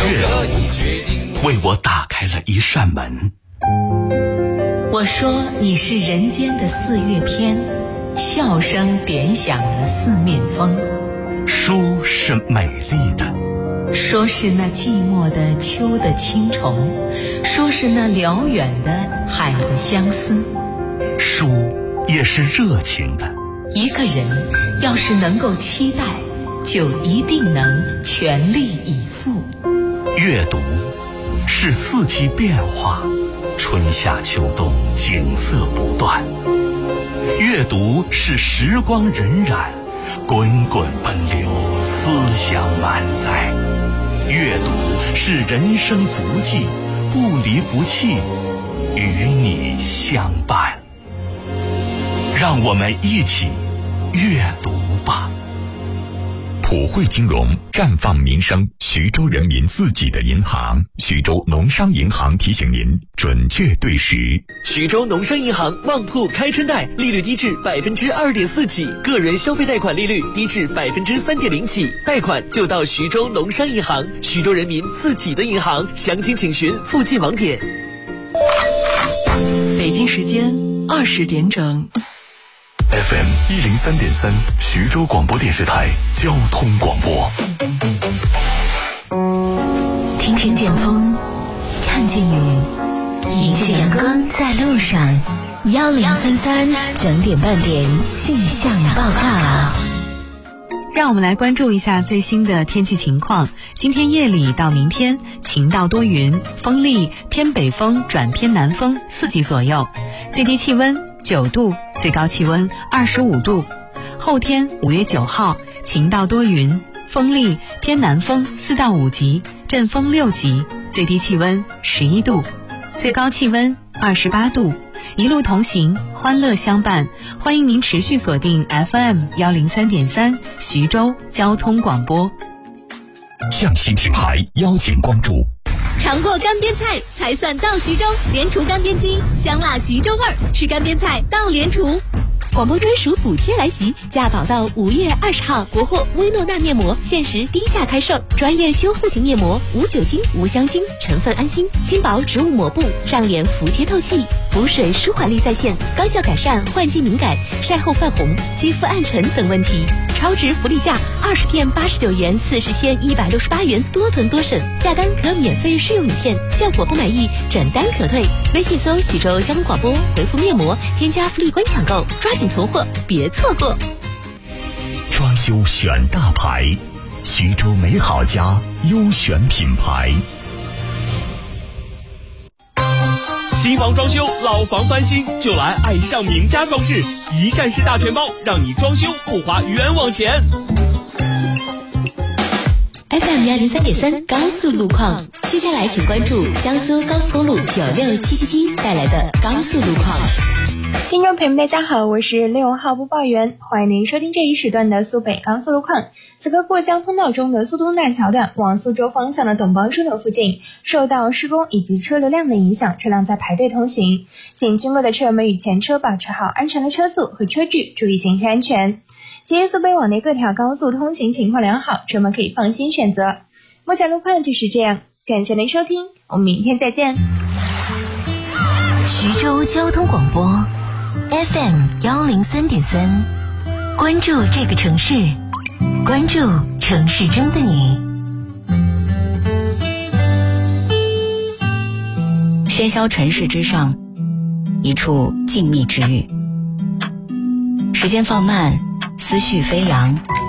阅读为我打开了一扇门。 我说你是人间的四月天，笑声点响了四面风。 书是美丽的， 说是那寂寞的秋的青虫，说是那辽远的海的相思。 书也是热情的， 一个人要是能够期待，就一定能全力以赴。 阅读是四季变化，春夏秋冬景色不断。阅读是时光荏苒，滚滚奔流，思想满载。阅读是人生足迹，不离不弃，与你相伴。让我们一起阅读吧。 普惠金融绽放民生，徐州人民自己的银行，徐州农商银行提醒您准确对时。 徐州农商银行旺铺开春贷，利率低至2.4%起，个人消费贷款利率低至3.0%起，贷款就到徐州农商银行，徐州人民自己的银行，详情请询附近网点。 北京时间20点整。 FM 103.3，徐州广播电视台交通广播。 听见风，看见雨，迎着阳光在路上。1033整点半点气象报告。 让我们来关注一下最新的天气情况。今天夜里到明天晴到多云，风力偏北风转偏南风4级左右，最低气温9度，最高气温25度。后天5月9号晴到多云，风力偏南风4到5级，阵风6级，最低气温11度，最高气温28度。一路同行，欢乐相伴，欢迎您持续锁定 FM 103.3徐州交通广播。 匠心品牌邀请关注。 尝过干煸菜才算到徐州，联厨干煸鸡，香辣徐州味儿，吃干煸菜到联厨。广播专属补贴来袭，价保到5月20号，国货薇诺娜面膜限时低价开售，专业修护型面膜，无酒精无香精，成分安心，轻薄植物抹布，上脸服帖透气，补水舒缓力在线，高效改善换季敏感、晒后泛红、肌肤暗沉等问题。超值福利价，20片89元，40片168元，多囤多省，下单可免费试用1片，效果不满意整单可退。微信搜徐州交通广播，回复面膜，添加福利关抢购，抓紧囤货，别错过。 装修选大牌，徐州美好家优选品牌。 新房装修，老房翻新，就来爱上名家装饰，一站式大全包，让你装修不花冤枉钱。 FM 103.3高速路况，接下来请关注江苏高速公路96777带来的高速路况。 听众朋友们大家好，我是6号播报员，欢迎您收听这一时段的苏北高速路况。此刻过江通道中的苏东大桥段往苏州方向的董邦出口附近，受到施工以及车流量的影响，车辆在排队通行，请经过的车友们与前车保持好安全的车速和车距，注意行车安全。其余苏北往内各条高速通行情况良好，车们可以放心选择。目前路况就是这样，感谢您收听，我们明天再见。 徐州交通广播 FM 103.3，关注这个城市，关注城市中的你。 喧嚣尘世之上，一处静谧之域。时间放慢，思绪飞扬，